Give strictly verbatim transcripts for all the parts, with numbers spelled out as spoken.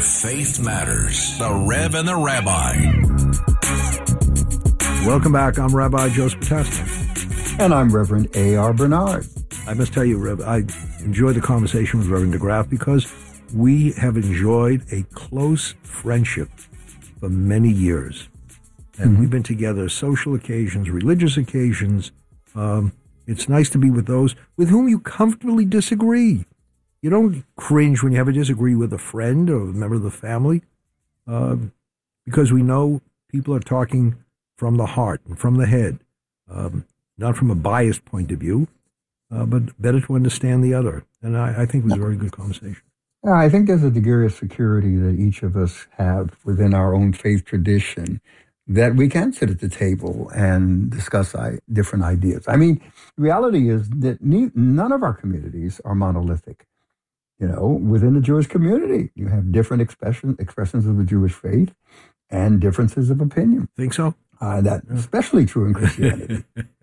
Faith Matters. The Rev and the Rabbi. Welcome back. I'm Rabbi Joseph Testa. And I'm Reverend A R. Bernard. I must tell you, Rev, I enjoyed the conversation with Reverend DeGraff because we have enjoyed a close friendship for many years. And mm-hmm. we've been together social occasions, religious occasions. Um, it's nice to be with those with whom you comfortably disagree. You don't cringe when you have a disagree with a friend or a member of the family, uh, because we know people are talking from the heart and from the head, um, not from a biased point of view, uh, but better to understand the other. And I, I think it was a very good conversation. Yeah, I think there's a degree of security that each of us have within our own faith tradition that we can sit at the table and discuss I, different ideas. I mean, the reality is that ne- none of our communities are monolithic. You know, within the Jewish community, you have different expression, expressions of the Jewish faith and differences of opinion. Think so? Uh, that's yeah. especially true in Christianity.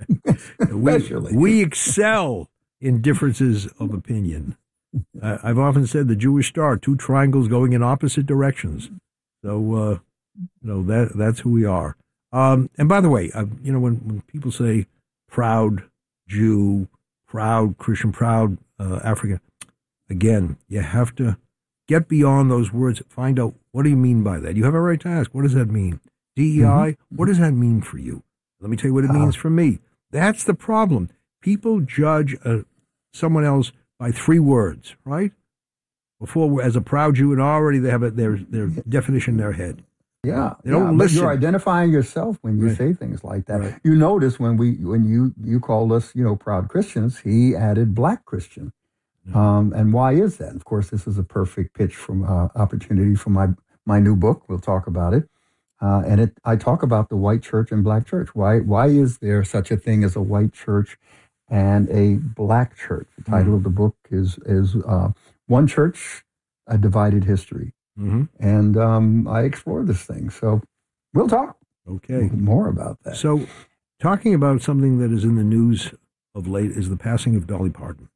we, we excel in differences of opinion. Uh, I've often said the Jewish star, two triangles going in opposite directions. So, uh, you know, that that's who we are. Um, and by the way, uh, you know, when, when people say proud Jew, proud Christian, proud uh, African, again, you have to get beyond those words, find out what do you mean by that. You have a right to ask, what does that mean? D E I, mm-hmm. what does that mean for you? Let me tell you what it uh, means for me. That's the problem. People judge uh, someone else by three words, right? Before, as a proud Jew, and already they have a, their their definition in their head. Yeah, they don't yeah, listen. But you're identifying yourself when you right. say things like that. Right. You notice when we when you you called us, you know, proud Christians, he added Black Christian. Um, and why is that? Of course, this is a perfect pitch from uh, opportunity for my my new book. We'll talk about it, uh, and it. I talk about the white church and Black church. Why why is there such a thing as a white church and a Black church? The title mm-hmm. of the book is is uh, One Church, A Divided History, mm-hmm. and um, I explore this thing. So we'll talk okay more about that. So, talking about something that is in the news of late is the passing of Dolly Parton.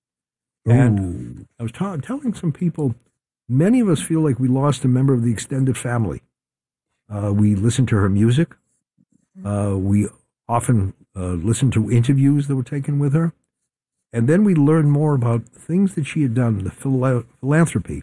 And Ooh. I was ta- telling some people, many of us feel like we lost a member of the extended family. Uh, we listen to her music. Uh, we often uh, listen to interviews that were taken with her. And then we learn more about things that she had done, the phila- philanthropy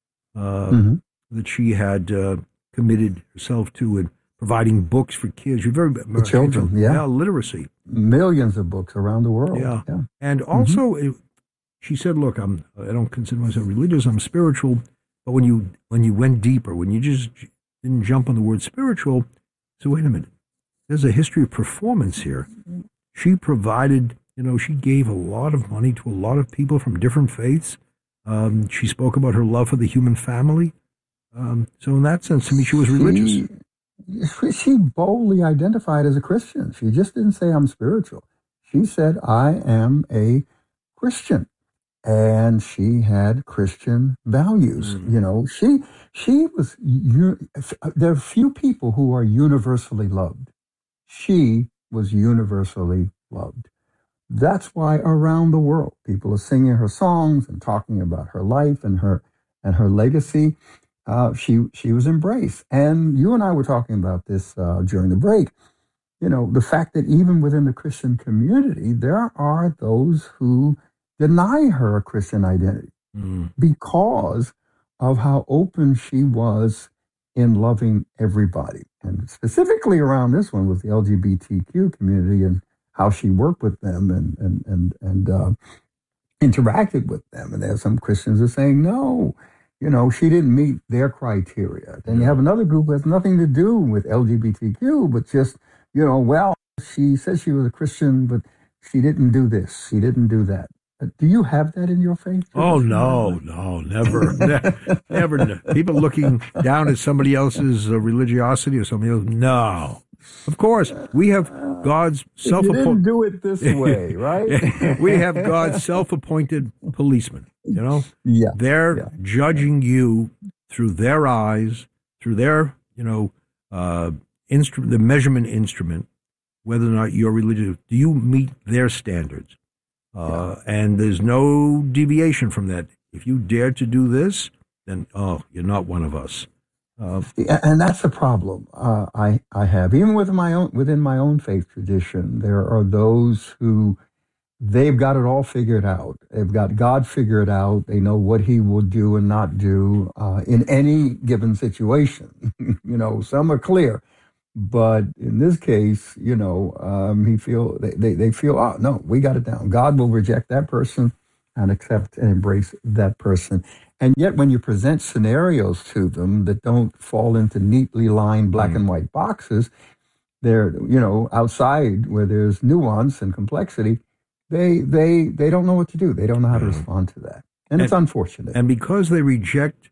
uh, mm-hmm. that she had uh, committed herself to in providing books for kids. You're very the children, yeah. yeah, literacy. Millions of books around the world. Yeah, yeah. And also... Mm-hmm. It, She said, look, I'm, I don't consider myself religious, I'm spiritual, but when you when you went deeper, when you just didn't jump on the word spiritual, so wait a minute, there's a history of performance here. She provided, you know, she gave a lot of money to a lot of people from different faiths. Um, she spoke about her love for the human family. Um, so in that sense, to me, she was religious. She, she boldly identified as a Christian. She just didn't say, I'm spiritual. She said, I am a Christian. And she had Christian values. Mm. You know, she she was. You, there are few people who are universally loved. She was universally loved. That's why around the world, people are singing her songs and talking about her life and her and her legacy. Uh, she she was embraced. And you and I were talking about this uh, during the break. You know, the fact that even within the Christian community, there are those who deny her a Christian identity mm. because of how open she was in loving everybody. And specifically around this one was the L G B T Q community and how she worked with them and and and, and uh, interacted with them. And there's some Christians who are saying, no, you know, she didn't meet their criteria. Then you have another group that has nothing to do with L G B T Q, but just, you know, well, she said she was a Christian, but she didn't do this. She didn't do that. Do you have that in your faith? Oh, no, no, never, ne- never. People looking down at somebody else's uh, religiosity or something else. No. Of course, we have God's self-appointed... You didn't do it this way, right? We have God's self-appointed policemen, you know? Yeah. They're yeah. judging you through their eyes, through their, you know, uh, instrument, the measurement instrument, whether or not you're religious. Do you meet their standards? Uh, yeah. And there's no deviation from that. If you dare to do this, then, oh, you're not one of us. Uh, and that's the problem uh, I I have. Even within my own within my own faith tradition, there are those who they've got it all figured out. They've got God figured out. They know what He will do and not do uh, in any given situation. You know, some are clear, but in this case, you know, um, he feel they, they they feel, oh no, we got it down. God will reject that person and accept and embrace that person. And yet, when you present scenarios to them that don't fall into neatly lined black mm. and white boxes, they're, you know, outside where there's nuance and complexity, they they they don't know what to do. They don't know how to respond to that. And, and it's unfortunate. And because they reject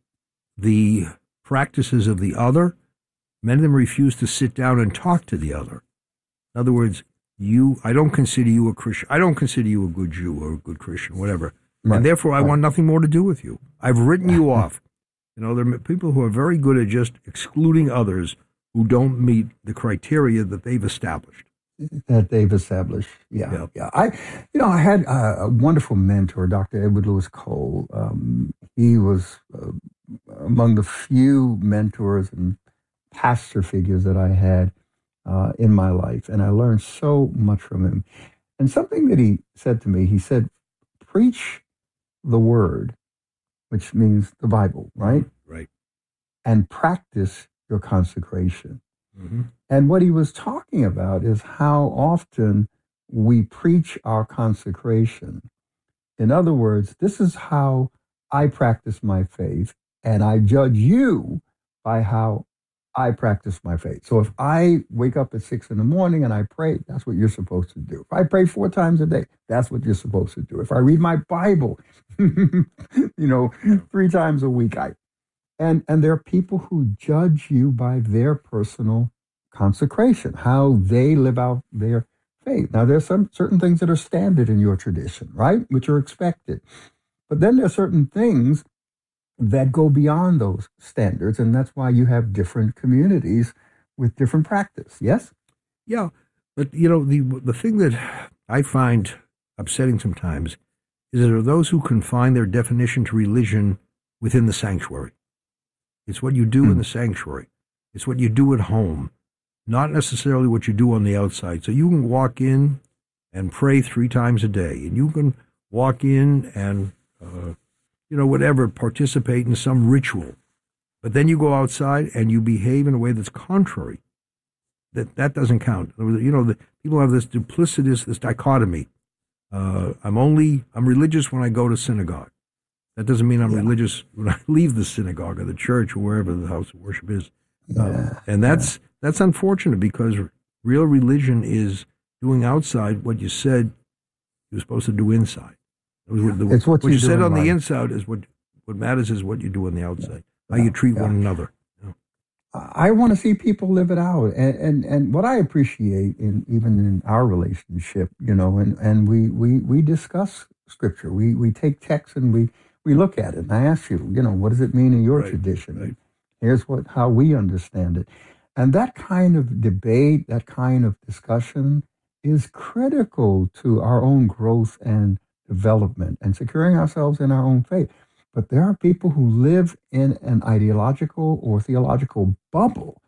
the practices of the other, many of them refuse to sit down and talk to the other. In other words, you, I don't consider you a Christian. I don't consider you a good Jew or a good Christian, whatever. Right. And therefore, I right. want nothing more to do with you. I've written you off. You know, there are people who are very good at just excluding others who don't meet the criteria that they've established. That they've established, yeah, yeah. yeah. I, you know, I had a, a wonderful mentor, Doctor Edward Lewis Cole. Um, he was uh, among the few mentors and pastor figures that I had uh, in my life, and I learned so much from him. And something that he said to me, he said, "Preach the word," which means the Bible, right? Right. And practice your consecration. Mm-hmm. And what he was talking about is how often we preach our consecration. In other words, this is how I practice my faith, and I judge you by how I practice my faith. So if I wake up at six in the morning and I pray, that's what you're supposed to do. If I pray four times a day, that's what you're supposed to do. If I read my Bible, you know, three times a week, I and and there are people who judge you by their personal consecration, how they live out their faith. Now, there's some certain things that are standard in your tradition, right, which are expected. But then there are certain things that go beyond those standards, and that's why you have different communities with different practice. Yes? Yeah, but you know, the the thing that I find upsetting sometimes is that there are those who confine their definition to religion within the sanctuary. It's what you do mm. in the sanctuary. It's what you do at home, not necessarily what you do on the outside. So you can walk in and pray three times a day, and you can walk in and uh, you know, whatever, participate in some ritual. But then you go outside and you behave in a way that's contrary. That that doesn't count. You know, the, people have this duplicitous, this dichotomy. Uh, I'm only, I'm religious when I go to synagogue. That doesn't mean I'm yeah. religious when I leave the synagogue or the church or wherever the house of worship is. Yeah. Uh, and that's yeah. that's unfortunate, because real religion is doing outside what you said you were supposed to do inside. The, it's what, what you, you said on life. the inside is what, what matters is what you do on the outside, yeah. how you treat yeah. one another. You know? I want to see people live it out. And, and, and what I appreciate in even in our relationship, you know, and, and we, we, we discuss scripture. We we take text and we, we look at it. And I ask you, you know, what does it mean in your right, tradition? Right. Here's what how we understand it. And that kind of debate, that kind of discussion is critical to our own growth and development and securing ourselves in our own faith. But there are people who live in an ideological or theological bubble,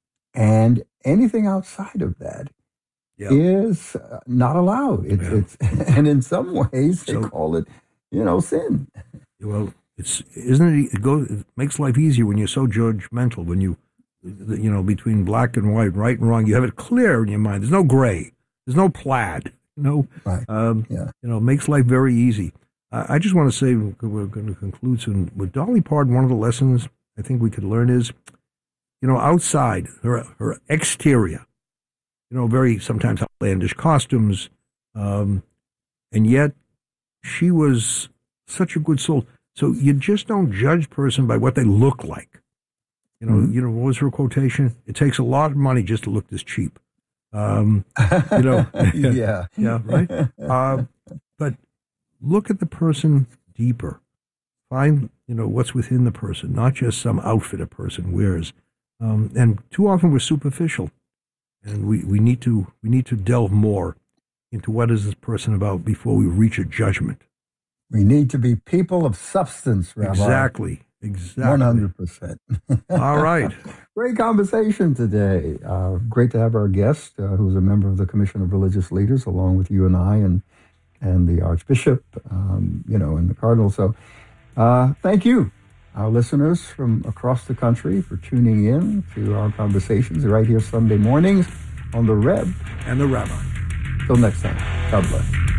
and anything outside of that yep. is not allowed. It's, yeah. it's and in some ways they so, call it, you know, sin. Well, it's isn't it? It goes. It makes life easier when you're so judgmental. When you, you know, between black and white, right and wrong, you have it clear in your mind. There's no gray. There's no plaid. You know, right. um, yeah. you know, it makes life very easy. I, I just want to say, we're going to conclude soon. With Dolly Parton, one of the lessons I think we could learn is, you know, outside, her her exterior, you know, very sometimes outlandish costumes, um, and yet she was such a good soul. So you just don't judge a person by what they look like. You know, mm-hmm. you know, what was her quotation? It takes a lot of money just to look this cheap. Um, you know, yeah, yeah, right. Uh, but look at the person deeper. Find, you know, what's within the person, not just some outfit a person wears. Um, and too often we're superficial, and we, we need to we need to delve more into what is this person about before we reach a judgment. We need to be people of substance, Rabbi. Exactly, Exactly. one hundred percent. All right. Great conversation today. Uh, great to have our guest, uh, who's a member of the Commission of Religious Leaders, along with you and I, and and the Archbishop, um, you know, and the Cardinal. So uh, thank you, our listeners from across the country, for tuning in to our conversations right here Sunday mornings on the Rev and the Rabbi. Till next time, God bless.